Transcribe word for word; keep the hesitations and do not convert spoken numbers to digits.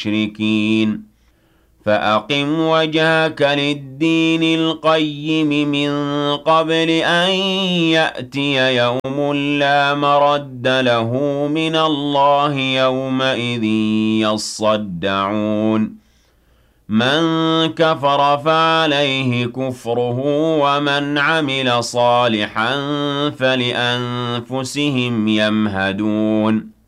المشركين فأقم وجهك للدين القيم من قبل أن يأتي يوم لا مرد له من الله يومئذ يصدعون من كفر فعليه كفره ومن عمل صالحا فلأنفسهم يمهدون